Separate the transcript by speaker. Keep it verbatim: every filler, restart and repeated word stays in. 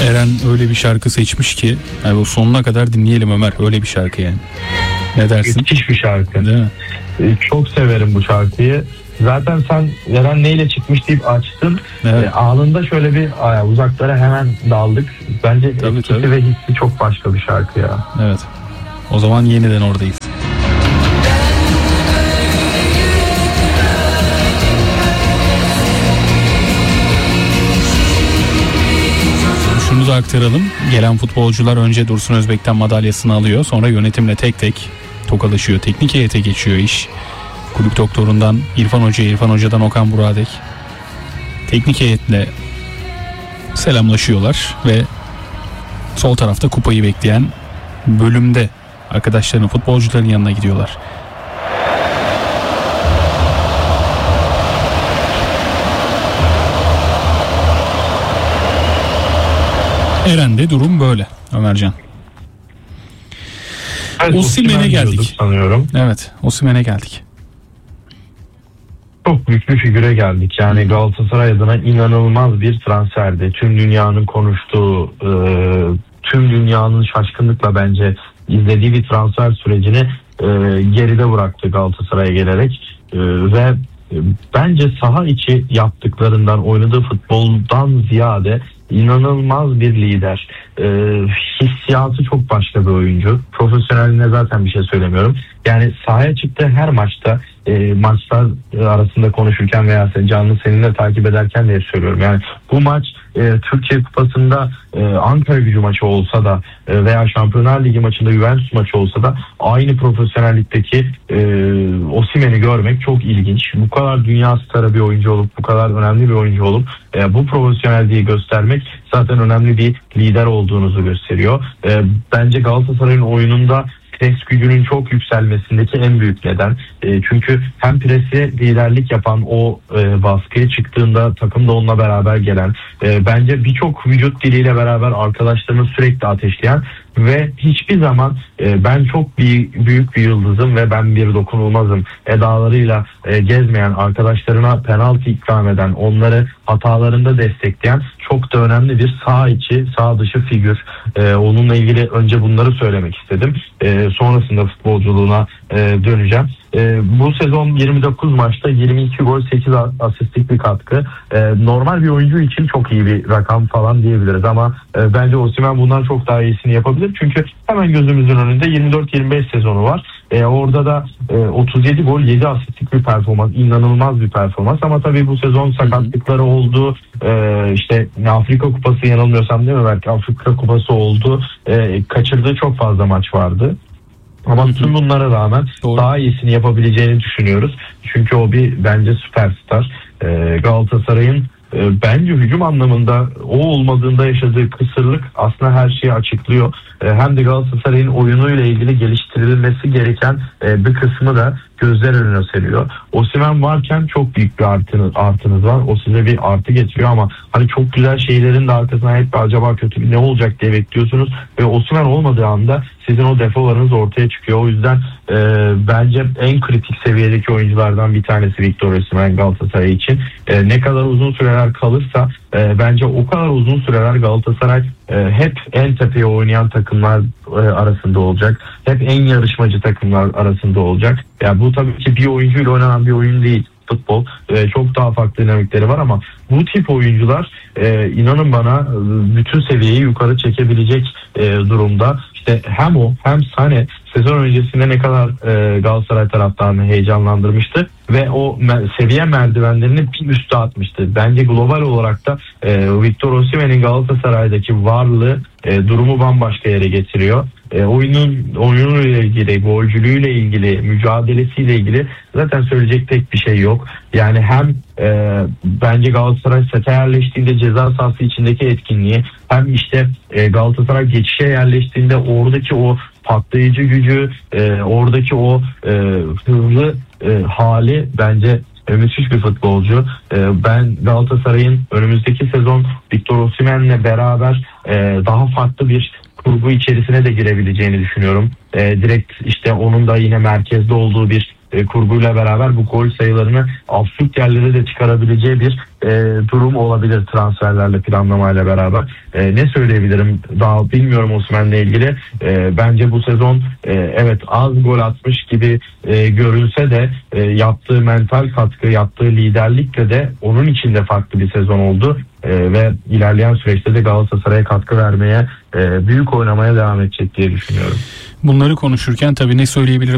Speaker 1: Eren öyle bir şarkı seçmiş ki yani o sonuna kadar dinleyelim Ömer, öyle bir şarkı yani. Ne dersin?
Speaker 2: Müthiş bir şarkı.
Speaker 1: Değil mi?
Speaker 2: Çok severim bu şarkıyı. Zaten sen Eren neyle çıkmış deyip açtın.
Speaker 1: Evet.
Speaker 2: E, anında şöyle bir aya, uzaklara hemen daldık. Bence
Speaker 1: tabii,
Speaker 2: etkisi
Speaker 1: tabii.
Speaker 2: ve hissi çok başka bir şarkı ya.
Speaker 1: Evet. O zaman yeniden oradayız. Şunu da aktaralım. Gelen futbolcular önce Dursun Özbek'ten madalyasını alıyor. Sonra yönetimle tek tek tokalaşıyor. Teknik heyete geçiyor iş. Kulüp doktorundan İrfan Hoca'ya, İrfan Hoca'dan Okan Burak'a dek teknik heyetle selamlaşıyorlar ve sol tarafta kupayı bekleyen bölümde arkadaşlarının, futbolcuların yanına gidiyorlar. Eren'de durum böyle Ömercan.
Speaker 2: Evet,
Speaker 1: Osimhen'e geldik.
Speaker 2: Sanıyorum.
Speaker 1: Evet, Osimhen'e geldik.
Speaker 2: Çok büyük bir figüre geldik. Yani Galatasaray adına inanılmaz bir transferdi. Tüm dünyanın konuştuğu, e, tüm dünyanın şaşkınlıkla bence izlediği bir transfer sürecini e, geride bıraktı Galatasaray'a gelerek. E, ve e, bence saha içi yaptıklarından, oynadığı futboldan ziyade inanılmaz bir lider. E, hissiyatı çok başka bir oyuncu. Profesyoneline zaten bir şey söylemiyorum. Yani sahaya çıktığı her maçta, e, maçlar arasında konuşurken veya sen canlı seninle takip ederken de hep söylüyorum. Yani bu maç e, Türkiye Kupası'nda e, Ankara Gücü maçı olsa da e, veya Şampiyonlar Ligi maçında Juventus maçı olsa da aynı profesyonellikteki e, Osimhen'i görmek çok ilginç. Bu kadar dünya starı bir oyuncu olup, bu kadar önemli bir oyuncu olup e, bu profesyonelliği göstermek zaten önemli bir lider olduğunuzu gösteriyor. E, bence Galatasaray'ın oyununda pres gücünün çok yükselmesindeki en büyük neden. E, çünkü hem presi liderlik yapan, o e, baskıya çıktığında takım da onunla beraber gelen, e, bence birçok vücut diliyle beraber arkadaşlarını sürekli ateşleyen ve hiçbir zaman e, ben çok bir, büyük bir yıldızım ve ben bir dokunulmazım edalarıyla e, gezmeyen, arkadaşlarına penaltı ikram eden, onları hatalarında destekleyen çok da önemli bir sağ içi, sağ dışı figür. E, onunla ilgili önce bunları söylemek istedim. E, sonrasında futbolculuğuna e, döneceğim. E, bu sezon yirmi dokuz maçta yirmi iki gol, sekiz asistlik bir katkı. E, normal bir oyuncu için çok iyi bir rakam falan diyebiliriz ama e, bence Osimhen bundan çok daha iyisini yapabilir. Çünkü hemen gözümüzün önünde yirmi dört yirmi beş sezonu var. E, orada da e, otuz yedi gol, yedi asistlik bir performans. İnanılmaz bir performans ama tabii bu sezon sakatlıkları oldu. E, işte Afrika Kupası, yanılmıyorsam değil mi? Belki Afrika Kupası oldu. E, kaçırdığı çok fazla maç vardı. Ama hı hı. tüm bunlara rağmen Doğru. daha iyisini yapabileceğini düşünüyoruz. Çünkü o bir bence süperstar. E, Galatasaray'ın e, bence hücum anlamında o olmadığında yaşadığı kısırlık aslında her şeyi açıklıyor. E, hem de Galatasaray'ın oyunuyla ilgili geliştirilmesi gereken e, bir kısmı da gözler önüne seriyor. Osimhen varken çok büyük bir artınız, artınız var. O size bir artı getiriyor ama hani çok güzel şeylerin de arkasından hep acaba kötü bir ne olacak diye bekliyorsunuz ve Osimhen olmadığı anda sizin o defolarınız ortaya çıkıyor. O yüzden e, bence en kritik seviyedeki oyunculardan bir tanesi Victor Osimhen Galatasaray için. E, ne kadar uzun süreler kalırsa e, bence o kadar uzun süreler Galatasaray e, hep en tepeye oynayan takımlar e, arasında olacak. Hep en yarışmacı takımlar arasında olacak. Yani bu tabii ki bir oyuncuyla oynanan bir oyun değil. Futbol e, çok daha farklı dinamikleri var ama bu tip oyuncular e, inanın bana bütün seviyeyi yukarı çekebilecek e, durumda. İşte hem o hem Sané sezon öncesinde ne kadar e, Galatasaray taraftarını heyecanlandırmıştı ve o me- seviye merdivenlerini bir üste atmıştı. Bence global olarak da e, Victor Osimhen'in Galatasaray'daki varlığı e, durumu bambaşka yere getiriyor. E, oyunun oyunuyla ilgili, golcülüğüyle ilgili, mücadelesiyle ilgili zaten söyleyecek tek bir şey yok. Yani hem e, bence Galatasaray sete yerleştiğinde ceza sahası içindeki etkinliği, hem işte e, Galatasaray geçişe yerleştiğinde oradaki o patlayıcı gücü, e, oradaki o e, hızlı e, hali bence e, müthiş bir futbolcu. E, ben Galatasaray'ın önümüzdeki sezon Victor Osimhen'le beraber e, daha farklı bir kurgu içerisine de girebileceğini düşünüyorum. E, direkt işte onun da yine merkezde olduğu bir e, kurguyla beraber bu gol sayılarını absürt yerlere de çıkarabileceği bir e, durum olabilir transferlerle, planlamayla beraber. E, ne söyleyebilirim? Daha bilmiyorum Osimhen'le ilgili. E, bence bu sezon e, evet az gol atmış gibi e, görülse de e, yaptığı mental katkı, yaptığı liderlikle de onun için de farklı bir sezon oldu. Ee, ve ilerleyen süreçte de Galatasaray'a katkı vermeye, e, büyük oynamaya devam edecek diye düşünüyorum.
Speaker 1: Bunları konuşurken tabii ne söyleyebilirim